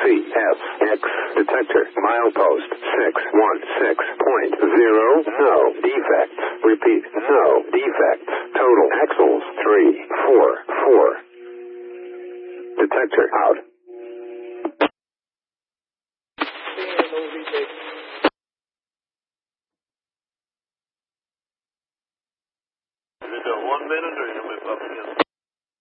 CFX detector. Milepost 616.0. No defects. Repeat, no defects. Total axles 344. Detector out. Is it 1 minute or you going to be up again?